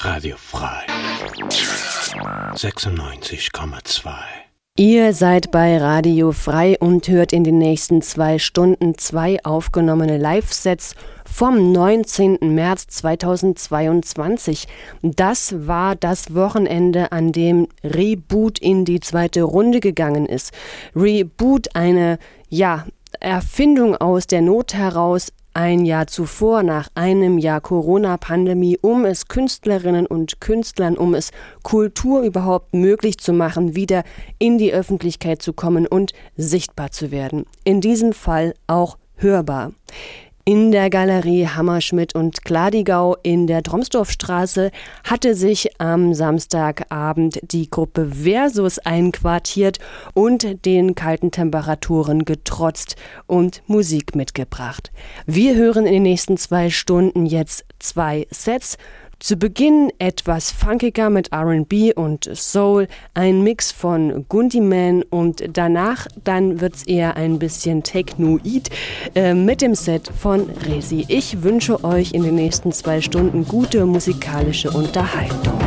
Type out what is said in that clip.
Radio Frei 96,2. Ihr seid bei Radio Frei und hört in den nächsten 2 Stunden 2 aufgenommene Live-Sets vom 19. März 2022. Das war das Wochenende, an dem Reboot in die 2. Runde gegangen ist. Reboot, eine Erfindung aus der Not heraus, ein Jahr zuvor, nach einem Jahr Corona-Pandemie, um es Künstlerinnen und Künstlern, um es Kultur überhaupt möglich zu machen, wieder in die Öffentlichkeit zu kommen und sichtbar zu werden. In diesem Fall auch hörbar. In der Galerie Hammerschmidt und Gladigau in der Tromsdorfstraße hatte sich am Samstagabend die Gruppe Versus einquartiert und den kalten Temperaturen getrotzt und Musik mitgebracht. Wir hören in den nächsten 2 Stunden jetzt 2 Sets. Zu Beginn etwas funkiger mit R&B und Soul, ein Mix von Gundyman und danach dann wird's eher ein bisschen Technoid mit dem Set von Resi. Ich wünsche euch in den nächsten 2 Stunden gute musikalische Unterhaltung.